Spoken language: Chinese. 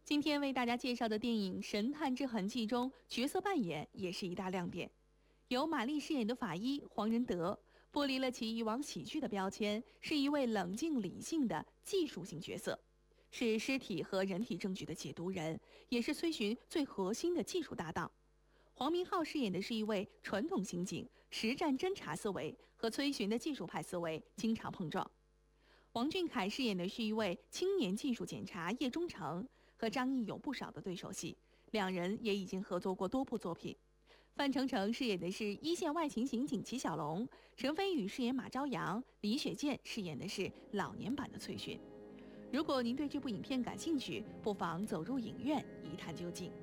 今天为大家介绍的电影《神探之痕迹》中，角色扮演也是一大亮点。由马丽饰演的法医黄仁德，剥离了其以往喜剧的标签，是一位冷静理性的技术性角色，是尸体和人体证据的解读人，也是崔巡最核心的技术搭档。黄明昊饰演的是一位传统刑警，实战侦查思维和崔巡的技术派思维经常碰撞。王俊凯饰演的是一位青年技术检察叶忠诚，和张译有不少的对手戏，两人也已经合作过多部作品。范丞丞饰演的是一线外勤刑警齐小龙，陈飞宇饰演马朝阳，李雪健饰演的是老年版的崔巡。如果您对这部影片感兴趣，不妨走入影院一探究竟。